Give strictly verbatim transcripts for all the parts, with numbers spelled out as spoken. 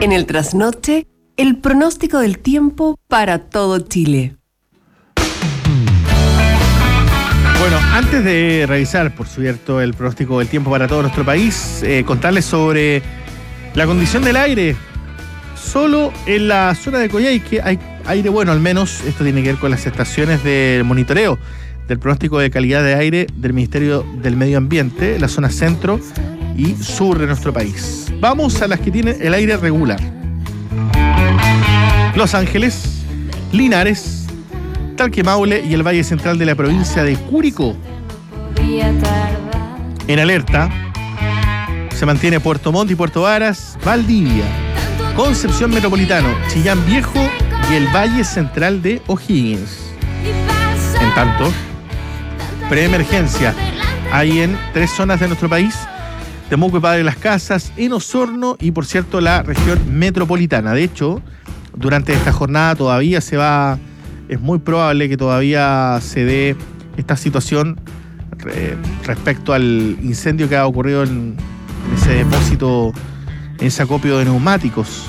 En el trasnoche, el pronóstico del tiempo para todo Chile. Bueno, antes de revisar, por cierto, el pronóstico del tiempo para todo nuestro país, eh, contarles sobre la condición del aire. Solo en la zona de Coyhaique hay aire bueno, al menos. Esto tiene que ver con las estaciones de monitoreo del pronóstico de calidad de aire del Ministerio del Medio Ambiente, la zona centro y sur de nuestro país. Vamos a las que tienen el aire regular. Los Ángeles, Linares, Talquemaule y el Valle Central de la provincia de Curicó. En alerta se mantiene Puerto Montt y Puerto Varas, Valdivia, Concepción Metropolitano, Chillán Viejo y el Valle Central de O'Higgins. En tanto, preemergencia hay en tres zonas de nuestro país: Temuco y Padre Las Casas, en Osorno y, por cierto, la región metropolitana. De hecho, durante esta jornada todavía se va, es muy probable que todavía se dé esta situación eh, respecto al incendio que ha ocurrido en ese depósito, en ese acopio de neumáticos.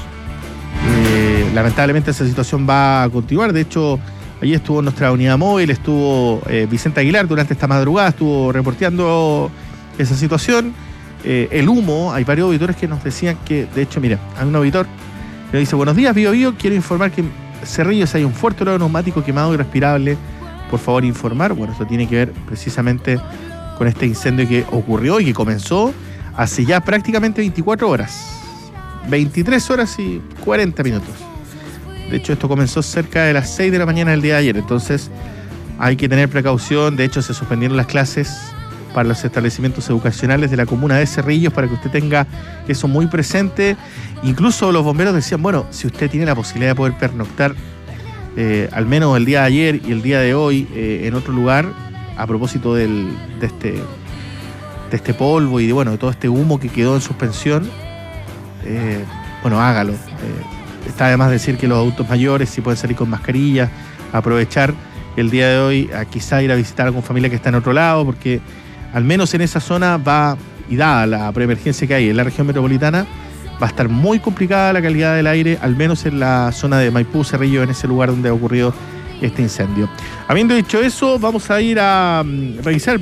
Eh, lamentablemente esa situación va a continuar. De hecho, allí estuvo nuestra unidad móvil, estuvo eh, Vicente Aguilar durante esta madrugada, estuvo reporteando esa situación. Eh, el humo, hay varios auditores que nos decían que, de hecho, mira, hay un auditor que dice: buenos días, Bio Bio, quiero informar que en Cerrillos hay un fuerte olor neumático quemado y respirable, por favor informar. Bueno, esto tiene que ver precisamente con este incendio que ocurrió y que comenzó hace ya prácticamente veinticuatro horas, veintitrés horas y cuarenta minutos. De hecho, esto comenzó cerca de las seis de la mañana del día de ayer, entonces hay que tener precaución. De hecho, se suspendieron las clases para los establecimientos educacionales de la comuna de Cerrillos, para que usted tenga eso muy presente. Incluso los bomberos decían, bueno, si usted tiene la posibilidad de poder pernoctar eh, al menos el día de ayer y el día de hoy eh, en otro lugar, a propósito del, de, este, de este polvo y de, bueno, de todo este humo que quedó en suspensión, eh, bueno, hágalo. Eh, está además decir que los adultos mayores, si pueden salir con mascarilla, aprovechar el día de hoy a quizá ir a visitar a alguna familia que está en otro lado, porque al menos en esa zona va, y dada la preemergencia que hay en la región metropolitana, va a estar muy complicada la calidad del aire, al menos en la zona de Maipú, Cerrillo, en ese lugar donde ha ocurrido este incendio. Habiendo dicho eso, vamos a ir a um, revisar